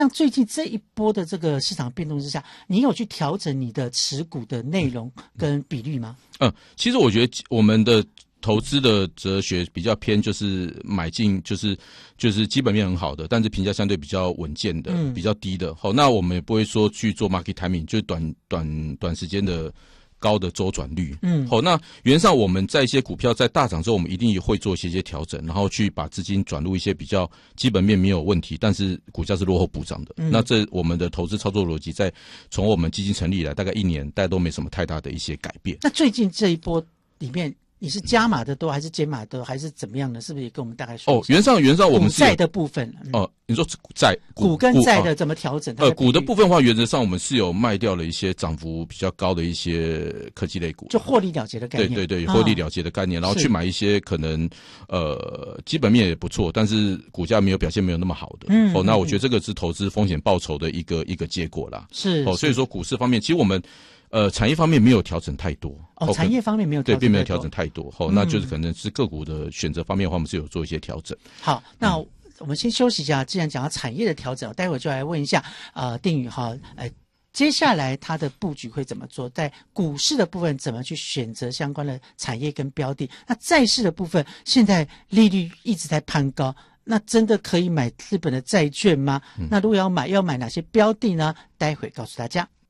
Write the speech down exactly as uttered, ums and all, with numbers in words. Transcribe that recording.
像最近这一波的这个市场变动之下，你有去调整你的持股的内容跟比率吗？ 嗯，其实我觉得我们的投资的哲学比较偏，就是买进就是就是基本面很好的，但是评价相对比较稳健的，嗯、比较低的。好，那我们也不会说去做 market timing， 就是短短短时间的高的周转率。嗯，好，那原则上我们在一些股票在大涨之后，我们一定也会做一些些调整，然后去把资金转入一些比较基本面没有问题，但是股价是落后补涨的。嗯、那这我们的投资操作逻辑，在从我们基金成立以来大概一年，大家都没什么太大的一些改变。 那最近这一波里面，你是加码的多还是减码的多还是怎么样呢？是不是也跟我们大概说一下？ 哦，原上原上我们是股债的部分哦、嗯呃，你说债股跟债的怎么调整？ 呃，股的部分的话，原则上我们是有卖掉了一些涨幅比较高的一些科技类股， 就获利了结的概念。 对对对，获利了结的概念，哦、然后去买一些可能呃基本面也不错，但是股价没有表现没有那么好的。嗯，哦，那我觉得这个是投资风险报酬的一个一个结果啦。 是哦，所以说股市方面，其实我们。呃，产业方面没有调整太多哦，产业方面没有调整太多， 对，并没有调整太多。好、嗯，那就是可能是个股的选择方面的话，我们是有做一些调整。 好，那我们先休息一下。既然讲到产业的调整，待会就来问一下呃定宇哈，呃，接下来它的布局会怎么做？在股市的部分怎么去选择相关的产业跟标的？那债市的部分，现在利率一直在攀高。那真的可以买日本的债券吗？嗯、那如果要买，要买哪些标的呢？待会告诉大家。